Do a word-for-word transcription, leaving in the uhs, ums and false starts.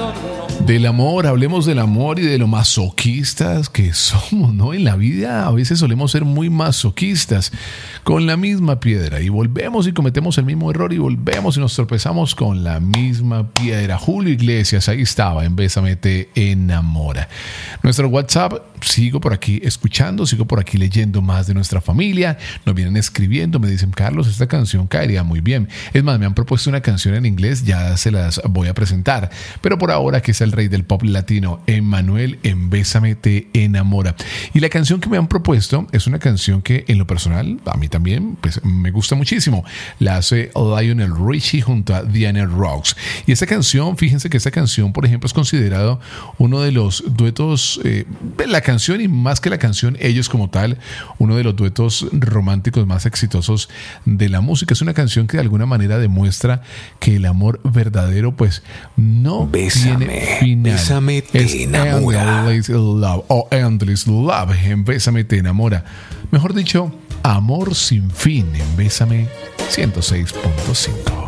Del amor, hablemos del amor y de lo masoquistas que somos, ¿no? En la vida a veces solemos ser muy masoquistas con la misma piedra y volvemos y cometemos el mismo error y volvemos y nos tropezamos con la misma piedra. Julio Iglesias, ahí estaba, en Bésame te enamora. Nuestro WhatsApp, sigo por aquí escuchando, sigo por aquí leyendo más de nuestra familia, nos vienen escribiendo, me dicen, Carlos, esta canción caería muy bien. Es más, me han propuesto una canción en inglés, ya se las voy a presentar, pero por ahora que es el rey del pop latino, Emmanuel, en Bésame te enamora. Y la canción que me han propuesto es una canción que en lo personal, a mí también, pues me gusta muchísimo. La hace Lionel Richie junto a Diana Ross. Y esta canción, fíjense que esta canción, por ejemplo, es considerado uno de los duetos, eh, la canción y más que la canción, ellos como tal, uno de los duetos románticos más exitosos de la música. Es una canción que de alguna manera demuestra que el amor verdadero, pues, no Bésame. tiene final. Bésame te es enamora. Endless Love o Endless Love en Bésame te enamora. Mejor dicho, amor sin fin en Bésame ciento seis punto cinco.